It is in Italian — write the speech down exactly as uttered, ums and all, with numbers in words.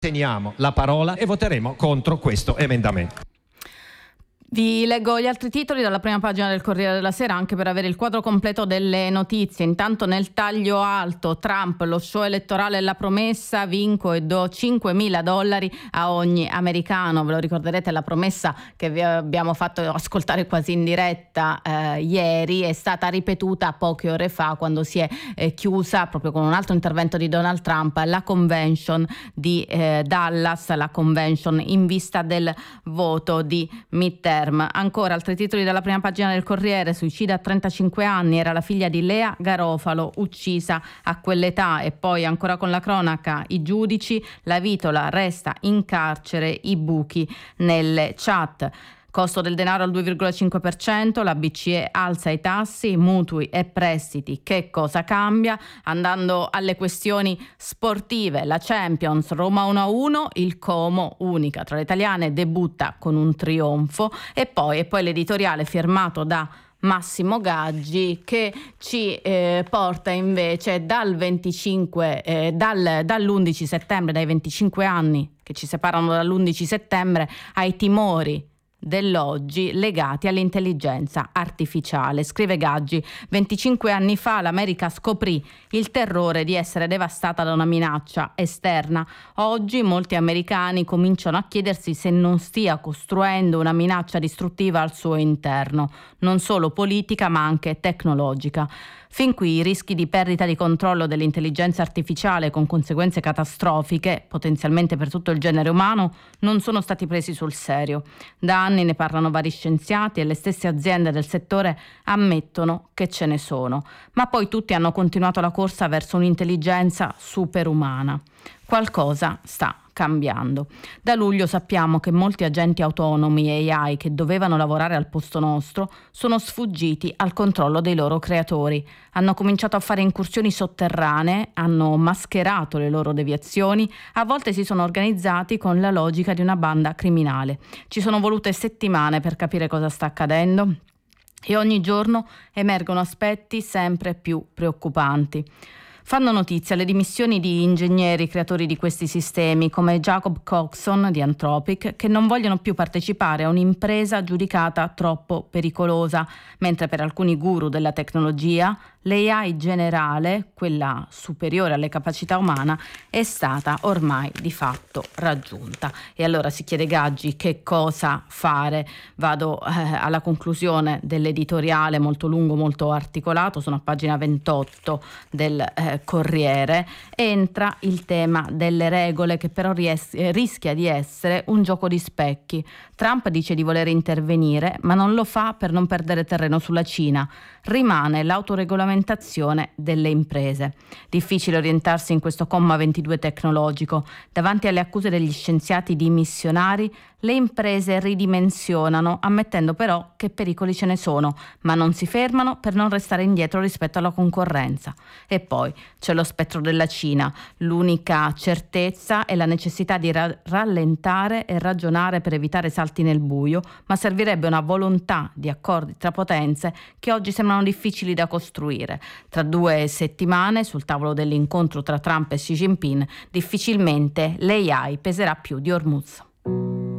Teniamo la parola e voteremo contro questo emendamento. Vi leggo gli altri titoli dalla prima pagina del Corriere della Sera, anche per avere il quadro completo delle notizie. Intanto nel taglio alto, Trump, lo show elettorale e la promessa, vinco e do cinquemila dollari a ogni americano. Ve lo ricorderete, la promessa che vi abbiamo fatto ascoltare quasi in diretta eh, ieri è stata ripetuta poche ore fa, quando si è eh, chiusa proprio con un altro intervento di Donald Trump la convention di eh, Dallas, la convention in vista del voto di midterm. Ancora altri titoli dalla prima pagina del Corriere: suicida a trentacinque anni, era la figlia di Lea Garofalo, uccisa a quell'età. E poi ancora con la cronaca, i giudici, la Vitola resta in carcere, i buchi nelle chat. Costo del denaro al due virgola cinque per cento, la B C E alza i tassi, mutui e prestiti, che cosa cambia? Andando alle questioni sportive, la Champions, Roma uno a uno, il Como, unica tra le italiane, debutta con un trionfo. E poi, e poi l'editoriale firmato da Massimo Gaggi, che ci eh, porta invece dal venticinque, eh, dal, dall'undici settembre, dai venticinque anni che ci separano dall'undici settembre, ai timori dell'oggi legati all'intelligenza artificiale. Scrive Gaggi: venticinque anni fa l'America scoprì il terrore di essere devastata da una minaccia esterna. Oggi molti americani cominciano a chiedersi se non stia costruendo una minaccia distruttiva al suo interno, non solo politica ma anche tecnologica. Fin qui i rischi di perdita di controllo dell'intelligenza artificiale, con conseguenze catastrofiche, potenzialmente per tutto il genere umano, non sono stati presi sul serio. Da anni ne parlano vari scienziati e le stesse aziende del settore ammettono che ce ne sono. Ma poi tutti hanno continuato la corsa verso un'intelligenza superumana. Qualcosa sta cambiando. Da luglio sappiamo che molti agenti autonomi A I che dovevano lavorare al posto nostro sono sfuggiti al controllo dei loro creatori. Hanno cominciato a fare incursioni sotterranee, hanno mascherato le loro deviazioni, a volte si sono organizzati con la logica di una banda criminale. Ci sono volute settimane per capire cosa sta accadendo e ogni giorno emergono aspetti sempre più preoccupanti. Fanno notizia le dimissioni di ingegneri creatori di questi sistemi, come Jacob Coxon di Anthropic, che non vogliono più partecipare a un'impresa giudicata troppo pericolosa, mentre per alcuni guru della tecnologia l'A I generale, quella superiore alle capacità umane, è stata ormai di fatto raggiunta. E allora si chiede Gaggi che cosa fare. Vado eh, alla conclusione dell'editoriale molto lungo, molto articolato, sono a pagina ventotto del eh, Corriere. Entra il tema delle regole, che però ries- rischia di essere un gioco di specchi. Trump dice di voler intervenire, ma non lo fa per non perdere terreno sulla Cina. Rimane l'autoregolamentazione delle imprese. Difficile orientarsi in questo comma ventidue tecnologico. Davanti alle accuse degli scienziati dimissionari, le imprese ridimensionano, ammettendo però che pericoli ce ne sono, ma non si fermano per non restare indietro rispetto alla concorrenza. E poi c'è lo spettro della Cina. L'unica certezza è la necessità di ra- rallentare e ragionare per evitare salti nel buio, ma servirebbe una volontà di accordi tra potenze che oggi sembrano difficili da costruire. Tra due settimane, sul tavolo dell'incontro tra Trump e Xi Jinping, difficilmente l'A I peserà più di Hormuz.